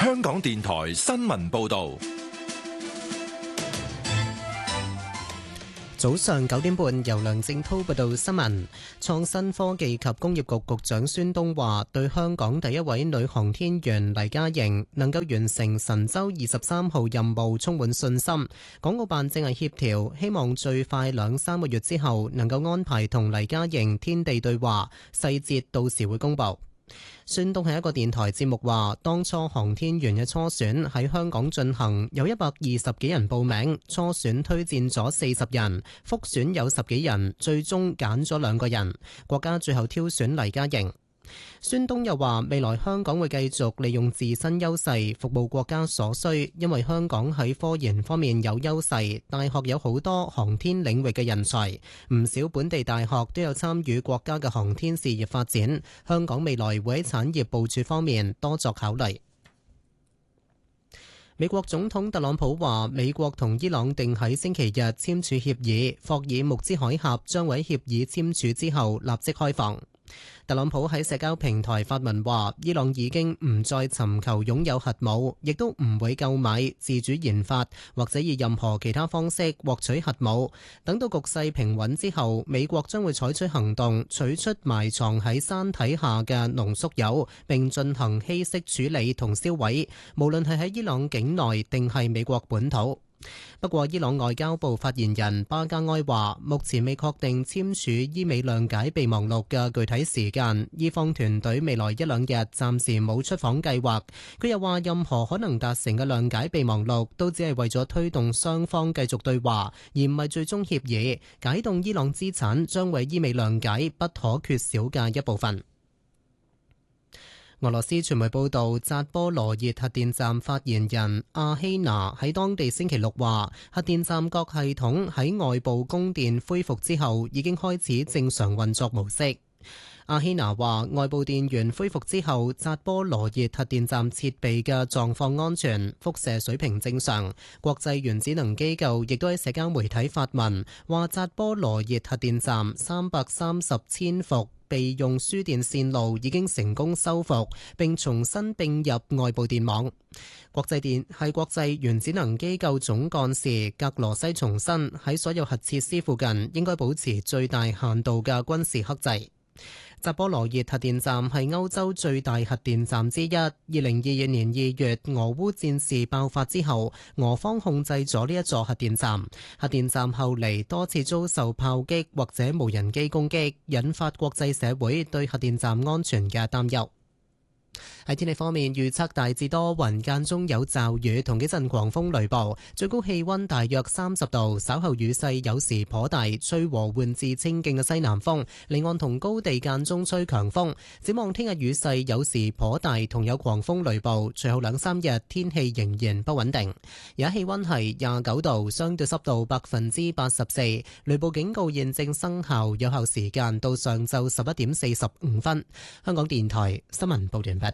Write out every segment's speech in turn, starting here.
香港電台新聞報道。 早上9點半，由梁正濤報道新聞。創新科技及工業局局長孫東話，對香港第一位女航天員黎嘉瑩能夠完成神舟23號任務充滿信心。港澳辦正係協調，希望最快2-3個月之後能夠安排同黎嘉瑩天地對話，細節到時會公佈。孫東喺一個電台節目話，當初航天員嘅初選喺香港進行，有120幾人報名，初選推薦咗40人，複選有10幾人，最終揀咗2個人，國家最後挑選黎嘉瑩。孫東又話，未來香港會繼續利用自身優勢服務國家所需，因為香港喺科研方面有優勢，大學有好多航天領域嘅人才，唔少本地大學都有參與國家嘅航天事業發展，香港未來會喺產業部署方面多作考慮。美國總統特朗普話，美國同伊朗定喺星期日簽署協議，霍爾木茲海峽將喺協議簽署之後立即開放。特朗普喺社交平台發文話，伊朗已經唔再尋求擁有核武，亦都唔會購買、自主研發或者以任何其他方式獲取核武。等到局勢平穩之後，美國將會採取行動，取出埋藏喺山體下嘅濃縮鈾，並進行稀釋處理同銷毀，無論係喺伊朗境內定係美國本土。不過，伊朗外交部發言人巴加埃話，目前未確定簽署伊美諒解備忘錄嘅具體時間，伊方團隊未來1-2日暫時冇出訪計劃。佢又話，任何可能達成嘅諒解備忘錄都只係為咗推動雙方繼續對話，而唔係最終協議。解凍伊朗資產將為伊美諒解不可缺少嘅一部分。俄羅斯傳媒報道，扎波羅熱核電站發言人阿希娜喺當地星期六話，核電站各系統喺外部供電恢復之後，已經開始正常運作模式。阿希娜話，外部電源恢復之後，扎波羅熱核電站設備嘅狀況安全，輻射水平正常。國際原子能機構亦都喺社交媒體發文，話扎波羅熱核電站330千伏備用輸電線路已經成功修復，並重新並入外部電網。國際原子能機構總幹事格羅西重申，喺所有核設施附近應該保持最大限度嘅軍事克制。扎波羅熱核電站係歐洲最大核電站之一。2022年2月，俄烏戰事爆發之後，俄方控制咗呢一座核電站。核電站後嚟多次遭受炮擊或者無人機攻擊，引發國際社會對核電站安全嘅擔憂。喺天氣方面，預測大致多雲，間中有驟雨同幾陣狂風雷暴，最高氣溫大約30度，稍後雨勢有時頗大，吹和緩至清勁嘅西南風，離岸同高地間中吹強風。展望聽日雨勢有時頗大，同有狂風雷暴，隨後2-3日天氣仍然不穩定。而家氣溫係29度，相對濕度84%，雷暴警告現正生效，有效時間到上晝11點45分。香港電台新聞報完畢。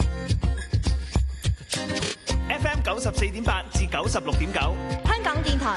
FM 94.8至96.9， 香港電台